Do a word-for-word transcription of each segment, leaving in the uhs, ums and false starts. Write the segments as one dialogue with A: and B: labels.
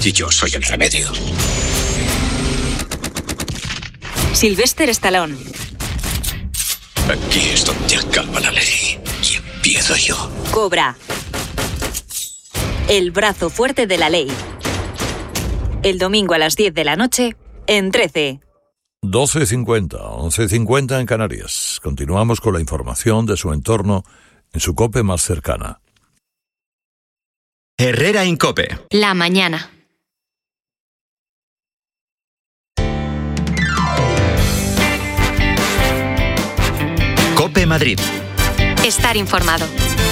A: Y yo soy el remedio.
B: Sylvester Stallone.
A: Aquí es donde acaba la ley. Y empiezo yo.
B: Cobra. El brazo fuerte de la ley. El domingo a las diez de la noche, en trece.
C: doce cincuenta, once cincuenta en Canarias. Continuamos con la información de su entorno en su COPE más cercana.
D: Herrera en COPE.
E: La mañana.
D: COPE Madrid.
E: Estar informado.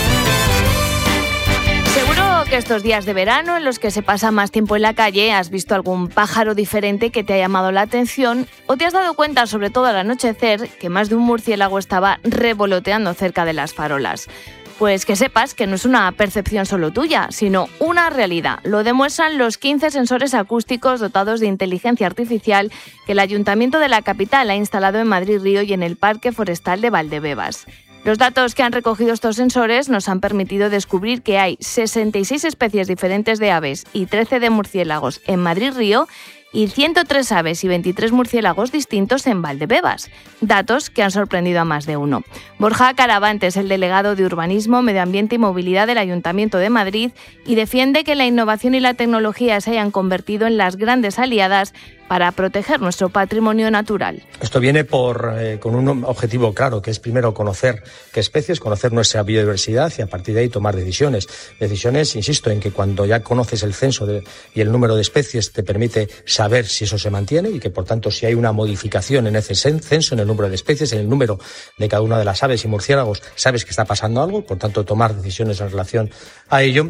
F: Seguro que estos días de verano, en los que se pasa más tiempo en la calle, has visto algún pájaro diferente que te ha llamado la atención o te has dado cuenta, sobre todo al anochecer, que más de un murciélago estaba revoloteando cerca de las farolas. Pues que sepas que no es una percepción solo tuya, sino una realidad. Lo demuestran los quince sensores acústicos dotados de inteligencia artificial que el Ayuntamiento de la capital ha instalado en Madrid-Río y en el Parque Forestal de Valdebebas. Los datos que han recogido estos sensores nos han permitido descubrir que hay sesenta y seis especies diferentes de aves y trece de murciélagos en Madrid-Río y ciento tres aves y veintitrés murciélagos distintos en Valdebebas. Datos que han sorprendido a más de uno. Borja Caravante es el delegado de Urbanismo, Medio Ambiente y Movilidad del Ayuntamiento de Madrid y defiende que la innovación y la tecnología se hayan convertido en las grandes aliadas para proteger nuestro patrimonio natural.
G: Esto viene por, eh, con un objetivo claro, que es primero conocer qué especies, conocer nuestra biodiversidad y a partir de ahí tomar decisiones. Decisiones, insisto, en que cuando ya conoces el censo de, y el número de especies te permite saber si eso se mantiene y que por tanto si hay una modificación en ese censo, en el número de especies, en el número de cada una de las aves y murciélagos, sabes que está pasando algo, por tanto tomar decisiones en relación a ello.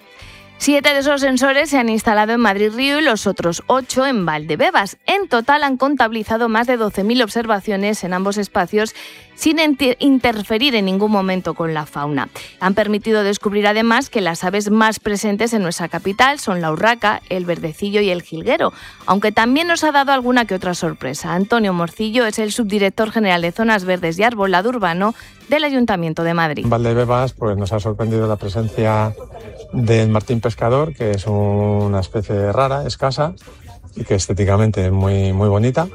F: Siete de esos sensores se han instalado en Madrid-Río y los otros ocho en Valdebebas. En total han contabilizado más de doce mil observaciones en ambos espacios sin inter- interferir en ningún momento con la fauna. Han permitido descubrir además que las aves más presentes en nuestra capital son la urraca, el verdecillo y el jilguero, aunque también nos ha dado alguna que otra sorpresa. Antonio Morcillo es el subdirector general de Zonas Verdes y Arbolado Urbano del Ayuntamiento de Madrid.
H: En Valdebebas pues, nos ha sorprendido la presencia del martín pescador, que es una especie rara, escasa, y que estéticamente es muy, muy bonita.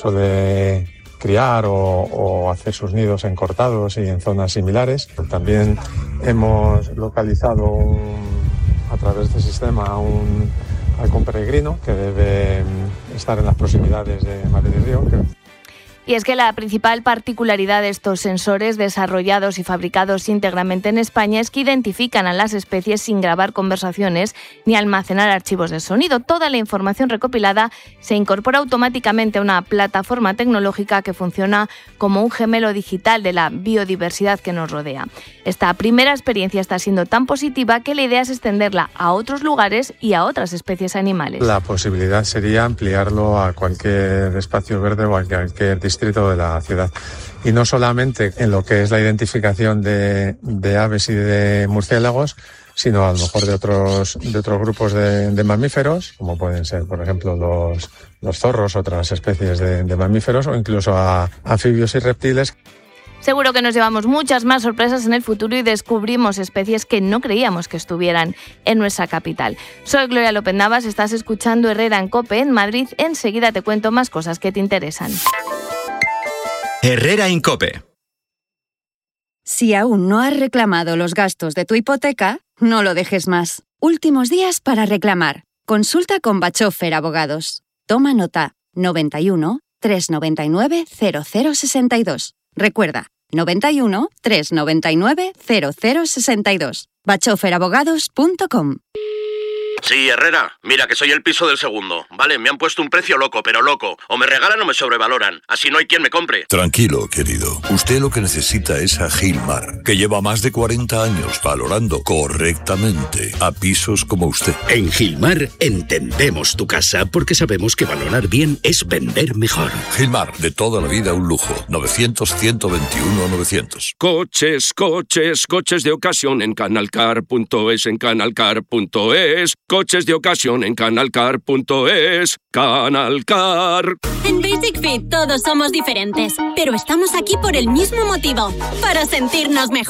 H: Suele criar o, o hacer sus nidos en cortados y en zonas similares. También hemos localizado un, a través del sistema un halcón peregrino que debe estar en las proximidades de Madrid y Río.
F: Y es que la principal particularidad de estos sensores desarrollados y fabricados íntegramente en España es que identifican a las especies sin grabar conversaciones ni almacenar archivos de sonido. Toda la información recopilada se incorpora automáticamente a una plataforma tecnológica que funciona como un gemelo digital de la biodiversidad que nos rodea. Esta primera experiencia está siendo tan positiva que la idea es extenderla a otros lugares y a otras especies animales.
H: La posibilidad sería ampliarlo a cualquier espacio verde o a cualquier distrito de la ciudad. Y no solamente en lo que es la identificación de, de aves y de murciélagos, sino a lo mejor de otros, de otros grupos de, de mamíferos, como pueden ser, por ejemplo, los, los zorros, otras especies de, de mamíferos, o incluso a anfibios y reptiles.
F: Seguro que nos llevamos muchas más sorpresas en el futuro y descubrimos especies que no creíamos que estuvieran en nuestra capital. Soy Gloria López Navas, estás escuchando Herrera en COPE en Madrid. Enseguida te cuento más cosas que te interesan.
D: Herrera en COPE.
I: Si aún no has reclamado los gastos de tu hipoteca, no lo dejes más. Últimos días para reclamar. Consulta con Bachofer Abogados. Toma nota: noventa y uno, trescientos noventa y nueve, cero cero sesenta y dos. Recuerda, noventa y uno, trescientos noventa y nueve, cero cero sesenta y dos. bachofer abogados punto com.
J: Sí, Herrera, mira que soy el piso del segundo. Vale, me han puesto un precio loco, pero loco. O me regalan o me sobrevaloran. Así no hay quien me compre.
C: Tranquilo, querido. Usted lo que necesita es a Gilmar, que lleva más de cuarenta años valorando correctamente a pisos como usted.
A: En Gilmar entendemos tu casa porque sabemos que valorar bien es vender mejor.
C: Gilmar, de toda la vida un lujo. novecientos, ciento veintiuno, novecientos.
K: Coches, coches, coches de ocasión en canalcar punto es, en canalcar punto es. Coches de ocasión en canalcar punto es. Canalcar.
L: En Basic Fit todos somos diferentes, pero estamos aquí por el mismo motivo, para sentirnos mejor.